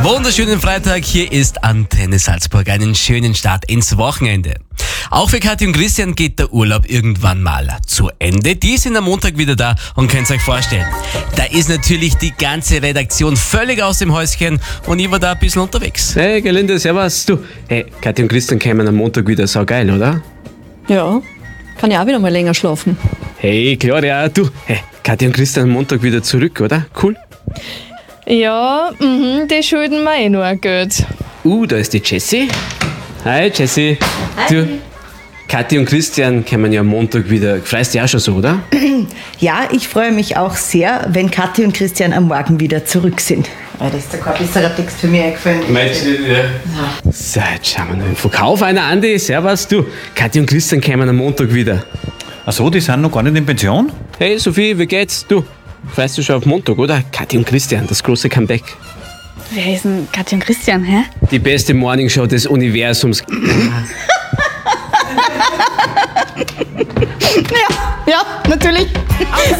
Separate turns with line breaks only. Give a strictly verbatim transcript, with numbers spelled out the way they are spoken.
Wunderschönen Freitag, hier ist Antenne Salzburg. Einen schönen Start ins Wochenende. Auch für Kathi und Christian geht der Urlaub irgendwann mal zu Ende. Die sind am Montag wieder da und könnt euch vorstellen, da ist natürlich die ganze Redaktion völlig aus dem Häuschen und ich war da ein bisschen unterwegs.
Hey Gelinde, servus. Du, hey, Kathi und Christian kämen am Montag wieder, saugeil, oder?
Ja, kann ja auch wieder mal länger schlafen.
Hey, klar, ja, du, hey, Kathi und Christian am Montag wieder zurück, oder? Cool.
Ja, mhm, die schulden mir eh nur ein Geld.
Uh, da ist die Jessie. Hi Jessie. Hi. Du, Kathi und Christian kommen ja am Montag wieder. Freust du dich auch schon so, oder?
Ja, ich freue mich auch sehr, wenn Kathi und Christian am Morgen wieder zurück sind. Weil das ist da kein besserer Text für mich eingefallen.
Meinst du, ja. ja. So, jetzt schauen wir noch im Verkauf einer, Andi. Servus, du. Kathi und Christian kommen am Montag wieder.
Ach so, die sind noch gar nicht in Pension?
Hey Sophie, wie geht's? Du, freust du schon auf Montag, oder? Kathi und Christian, das große Comeback.
Wer ist denn Kathi und Christian, hä?
Die beste Morningshow des Universums.